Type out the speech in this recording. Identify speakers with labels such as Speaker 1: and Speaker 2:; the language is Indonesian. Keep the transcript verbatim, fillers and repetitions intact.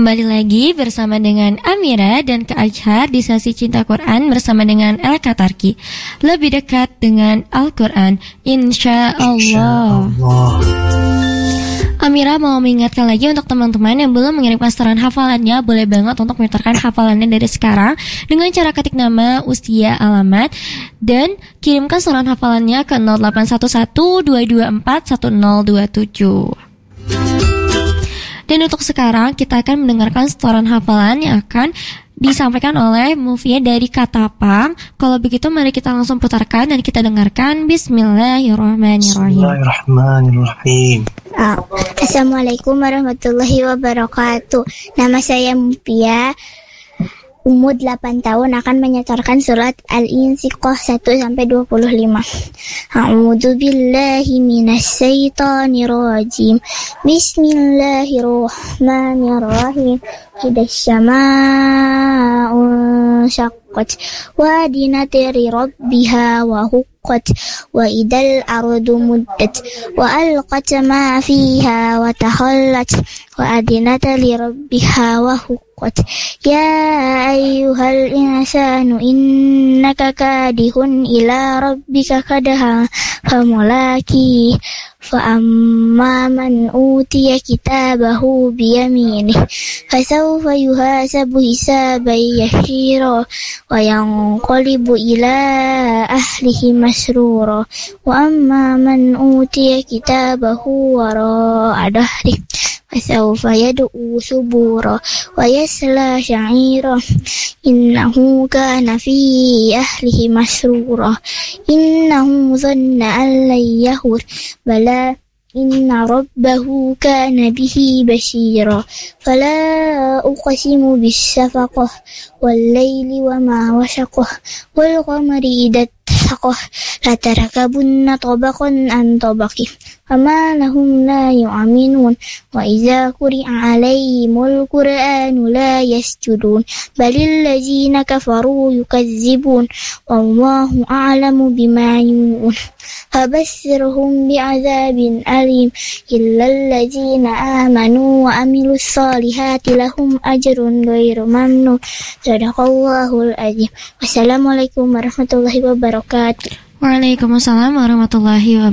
Speaker 1: Kembali lagi bersama dengan Amira dan Kak Ajhar di sesi Cinta Quran bersama dengan El Katarki. Lebih dekat dengan Al-Quran, insya Allah. Amira mau mengingatkan lagi untuk teman-teman yang belum mengirimkan setoran hafalannya, boleh banget untuk menyetorkan hafalannya dari sekarang dengan cara ketik nama, usia, alamat, dan kirimkan setoran hafalannya ke nol delapan satu satu dua dua empat satu nol dua tujuh. Dan untuk sekarang kita akan mendengarkan setoran hafalan yang akan disampaikan oleh Mufia dari Katapang. Kalau begitu mari kita langsung putarkan dan kita dengarkan. Bismillahirrahmanirrahim.
Speaker 2: Bismillahirrahmanirrahim.
Speaker 3: Assalamualaikum warahmatullahi wabarakatuh. Nama saya Mufia, umur delapan tahun, akan menyetorkan surat Al-Insyirah satu sampai dua puluh lima. A'udzu billahi minasy syaithanir rajim. Bismillahirrahmanirrahim. Idasy-syama'u syaqqat wa adinat li rabbiha wa huqqat wa idal ardu muddat wa alqat ma fiha wa takhallat wa adinat li rabbiha wa huqqat. Ya ayyuhal insanu innaka kadihun ila rabbika kadaha famulaki fa amma man utiya kitabahu biyaminih fasawfa yuhasabu hisaban yasira wa yanqalibu ila ahlihi masrura wa amma man utiya kitabahu wara'a dahri fasawfa yad'u subura wa yasla sha'ira innahu kana fi ahlihi masrura innahu dhanna an lan yahur bala inna rabbahu kana bihi bashira fala uqsimu bis-shafaqah wal layli wa ma washaqah wal qamari idha taqah la tarakabunna tabaqan an tabaqi fama lahum la yu'minun wa idza quri'a alaihimul qur'anu la yasjudun balil ladzina kafaru yukazzibun wallahu a'lamu bima yu'un fabashshirhum bi'adzabin alim illal ladzina amanu wa amilus solihati lahum ajrun ghairu mamnun. Sadaqallahul azim. Wassalamualaikum warahmatullahi wabarakatuh.
Speaker 1: Waalaikumsalam warahmatullahi wabarakatuh.